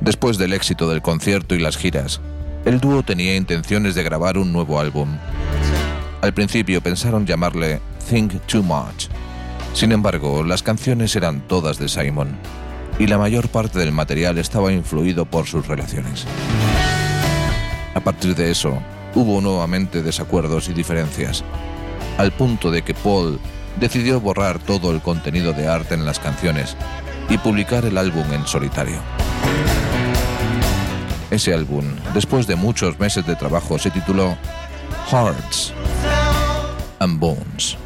Después del éxito del concierto y las giras, el dúo tenía intenciones de grabar un nuevo álbum. Al principio pensaron llamarle Think Too Much. Sin embargo, las canciones eran todas de Simon, y la mayor parte del material estaba influido por sus relaciones. A partir de eso, hubo nuevamente desacuerdos y diferencias, al punto de que Paul decidió borrar todo el contenido de arte en las canciones y publicar el álbum en solitario. Ese álbum, después de muchos meses de trabajo, se tituló Hearts and Bones.